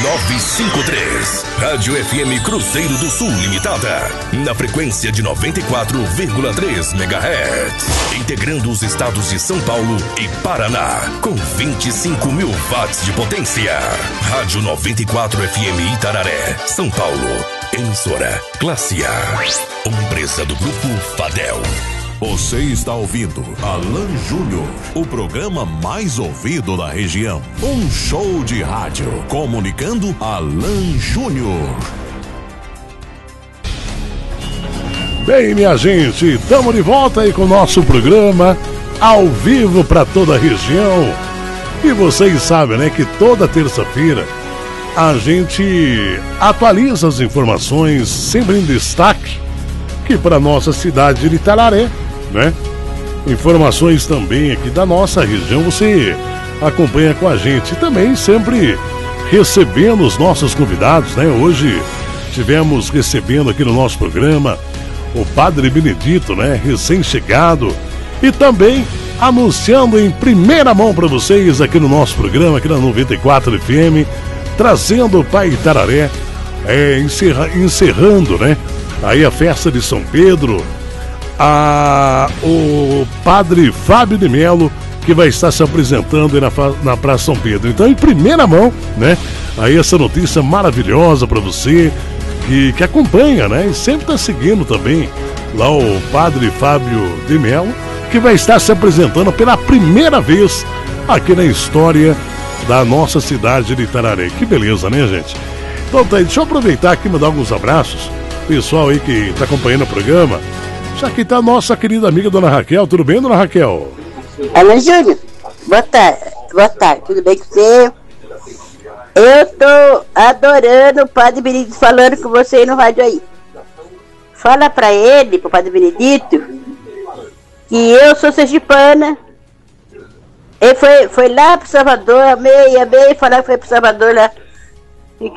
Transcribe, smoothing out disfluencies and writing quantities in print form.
953. Rádio FM Cruzeiro do Sul Limitada. Na frequência de 94,3 MHz. Integrando os estados de São Paulo e Paraná. Com 25 mil watts de potência. Rádio 94 FM Itararé, São Paulo. Emissora Classe A. Uma empresa do Grupo Fadel. Você está ouvindo Alan Júnior, o programa mais ouvido da região. Um show de rádio comunicando Alan Júnior. Bem, minha gente, estamos de volta aí com o nosso programa ao vivo para toda a região. E vocês sabem, né, que toda terça-feira a gente atualiza as informações sempre em destaque aqui para nossa cidade de Itararé, né? Informações também aqui da nossa região, você acompanha com a gente também, sempre recebendo os nossos convidados, né? Hoje tivemos recebendo aqui no nosso programa o Padre Benedito, né? Recém-chegado, e também anunciando em primeira mão para vocês aqui no nosso programa, aqui na 94 FM, trazendo para Itararé, encerrando, né? Aí a festa de São Pedro, o Padre Fábio de Melo, que vai estar se apresentando aí na Praça São Pedro. Então, em primeira mão, né? Aí essa notícia maravilhosa para você que acompanha, né? E sempre está seguindo também lá o Padre Fábio de Melo, que vai estar se apresentando pela primeira vez aqui na história da nossa cidade de Itararé. Que beleza, né, gente? Então, tá aí, deixa eu aproveitar aqui e mandar alguns abraços. Pessoal aí que está acompanhando o programa. Já que está a nossa querida amiga Dona Raquel. Tudo bem, Dona Raquel? Alô, Júnior. Boa tarde. Tudo bem com você? Eu tô adorando o Padre Benedito falando com você aí no rádio aí. Fala pra ele, pro Padre Benedito, que eu sou sergipana. Ele foi lá pro Salvador, amei, falar que foi pro Salvador lá